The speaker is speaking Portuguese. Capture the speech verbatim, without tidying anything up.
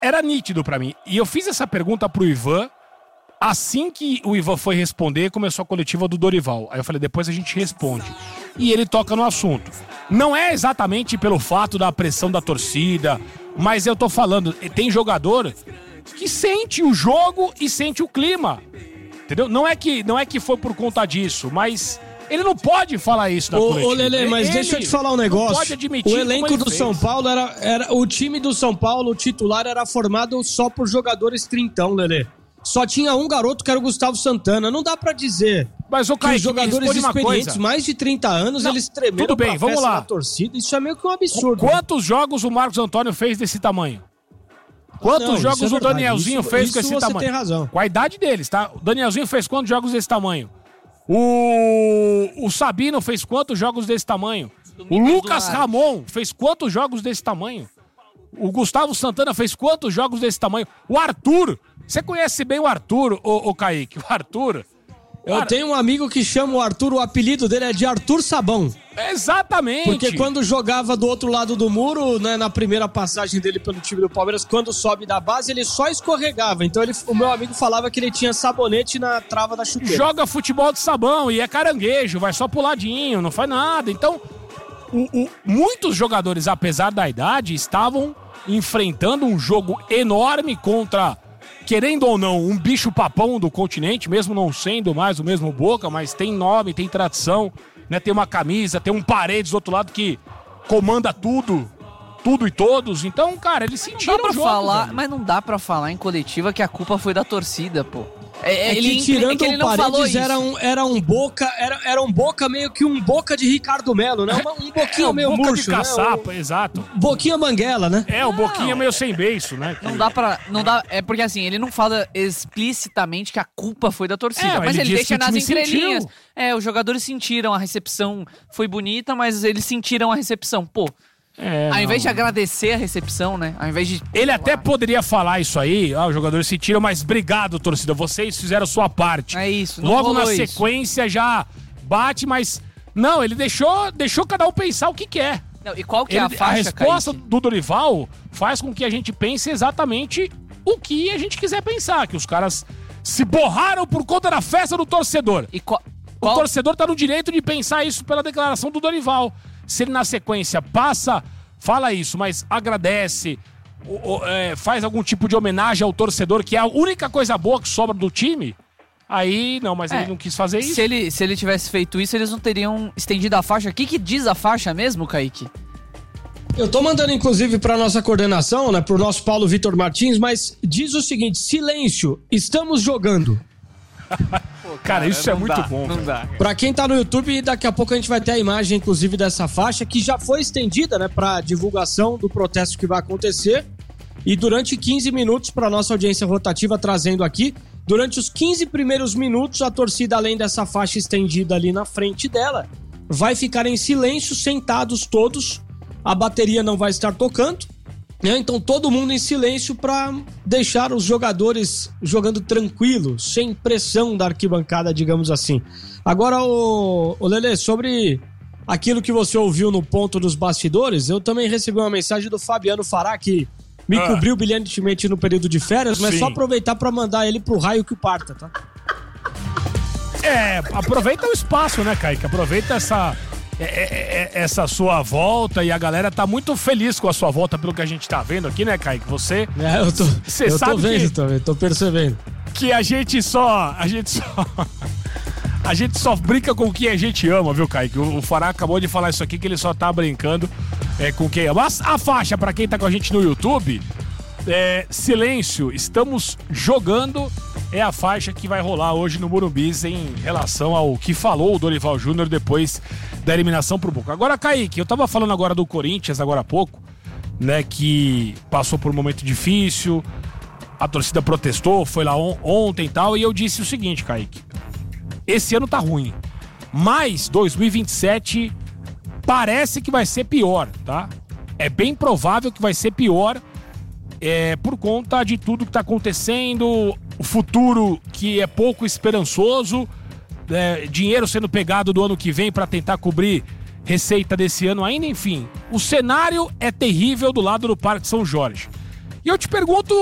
era nítido pra mim. E eu fiz essa pergunta pro Ivan, assim que o Ivan foi responder, começou a coletiva do Dorival. Aí eu falei, depois a gente responde. E ele toca no assunto. Não é exatamente pelo fato da pressão da torcida, mas eu tô falando, tem jogador que sente o jogo e sente o clima. Entendeu? Não é que, não é que foi por conta disso, mas ele não pode falar isso na coletiva. Ô, Lelê, mas ele deixa eu te falar um negócio. Pode admitir o elenco do fez. São Paulo era, era... O time do São Paulo, o titular, era formado só por jogadores trintão, Lelê. Só tinha um garoto que era o Gustavo Santana. Não dá pra dizer mas, ô, que Kaique, os jogadores experientes, mais de trinta anos, não, eles tremeram tudo bem, pra vamos lá. da torcida. Isso é meio que um absurdo. Quantos jogos o Marcos Antônio fez desse tamanho? Quantos não, jogos é o Danielzinho isso, fez isso com esse você tamanho? Tem razão. Com a idade deles, tá? O Danielzinho fez quantos jogos desse tamanho? O, o Sabino fez quantos jogos desse tamanho? O Lucas Ramon fez quantos jogos desse tamanho? O Gustavo Santana fez quantos jogos desse tamanho? O Arthur, você conhece bem o Arthur, ô, ô Kaique? O Arthur... Eu Ar... tenho um amigo que chama o Arthur, o apelido dele é de Arthur Sabão. Exatamente. Porque quando jogava do outro lado do muro, né, na primeira passagem dele pelo time do Palmeiras, quando sobe da base, ele só escorregava. Então ele, o meu amigo falava que ele tinha sabonete na trava da chuteira. Joga futebol de sabão e é caranguejo, vai só pro ladinho, não faz nada. Então, o, o, muitos jogadores, apesar da idade, estavam enfrentando um jogo enorme contra... Querendo ou não, um bicho papão do continente, mesmo não sendo mais o mesmo Boca, mas tem nome, tem tradição, né? Tem uma camisa, tem um Paredes do outro lado que comanda tudo, tudo e todos. Então, cara, eles sentiram não dá pra o jogo. Falar, velho. mas não dá pra falar em coletiva que a culpa foi da torcida, pô. É, é ele, que tirando é que ele não o Paredes era um, era um Boca, era, era um Boca meio que um Boca de Ricardo Melo, né? Um, um Boquinha é, meio boca murcho, de caçapa, né? exato. Boquinha Banguela, né? É, o Boquinha meio sem beiço, né? Não dá pra... Não dá, é porque assim, ele não fala explicitamente que a culpa foi da torcida, é, mas ele, ele deixa nas entrelinhas. Sentiu. É, os jogadores sentiram, a recepção foi bonita, mas eles sentiram a recepção. Pô, É, Ao não. invés de agradecer a recepção, né? Ao invés de... Ele até poderia falar isso aí, ah, os jogadores se tiram, mas obrigado, torcida, vocês fizeram a sua parte. É isso, não Logo na rolou isso. sequência já bate, mas... Não, ele deixou, deixou cada um pensar o que quer. Não, e qual que Ele, é a faixa, a resposta Kaique? do Dorival faz com que a gente pense exatamente o que a gente quiser pensar, que os caras se borraram por conta da festa do torcedor. E qual... O torcedor tá no direito de pensar isso pela declaração do Dorival. Se ele na sequência passa, fala isso, mas agradece, ou, ou, é, faz algum tipo de homenagem ao torcedor, que é a única coisa boa que sobra do time, aí não, mas É, ele não quis fazer isso. Se ele, se ele tivesse feito isso, eles não teriam estendido a faixa. O que, que diz a faixa mesmo, Kaique? Eu tô mandando, inclusive, pra nossa coordenação, né, pro nosso Paulo Vitor Martins, mas diz o seguinte: silêncio, estamos jogando. Pô, cara, isso é muito dá, bom. Não cara. dá. Pra quem tá no YouTube, daqui a pouco a gente vai ter a imagem, inclusive, dessa faixa, que já foi estendida, né, pra divulgação do protesto que vai acontecer. E durante quinze minutos, pra nossa audiência rotativa, trazendo aqui, durante os quinze primeiros minutos, a torcida, além dessa faixa estendida ali na frente dela, vai ficar em silêncio, sentados todos. A bateria não vai estar tocando, né? Então todo mundo em silêncio para deixar os jogadores jogando tranquilo, sem pressão da arquibancada, digamos assim. Agora, o, o Lelê, sobre aquilo que você ouviu no ponto dos bastidores, eu também recebi uma mensagem do Fabiano Fará, que me ah. cobriu brilhantemente no período de férias, mas Sim. só aproveitar para mandar ele pro raio que o parta, tá? É, aproveita o espaço, né, Kaique? Aproveita essa... É, é, é, essa sua volta, e a galera tá muito feliz com a sua volta, pelo que a gente tá vendo aqui, né, Kaique? Você, É, eu tô, você eu sabe tô vendo que, também, tô percebendo. que a gente só, a gente só, a gente só brinca com quem a gente ama, viu, Kaique? O, o Fará acabou de falar isso aqui, que ele só tá brincando é, com quem ama. Mas a faixa, pra quem tá com a gente no YouTube, é, silêncio, estamos jogando, é a faixa que vai rolar hoje no Morumbi em relação ao que falou o Dorival Júnior depois da eliminação pro Boca. Agora, Kaique, eu tava falando agora do Corinthians, agora há pouco, né, que passou por um momento difícil, a torcida protestou, foi lá on- ontem e tal, e eu disse o seguinte, Kaique, esse ano tá ruim, mas dois mil e vinte e sete parece que vai ser pior, tá? É bem provável que vai ser pior, é, por conta de tudo que tá acontecendo, o futuro que é pouco esperançoso, é, dinheiro sendo pegado do ano que vem para tentar cobrir receita desse ano ainda, enfim. O cenário é terrível do lado do Parque São Jorge. E eu te pergunto